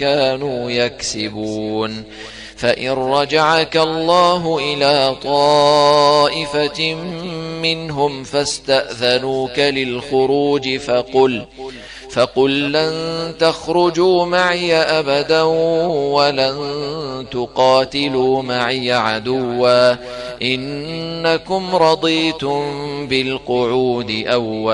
كانوا يكسبون. فإن رجعك الله إلى طائفة منهم فاستأذنوك للخروج فقل لن تخرجوا معي أبدا ولن تقاتلوا معي عدوا إنكم رضيتم بالقعود أول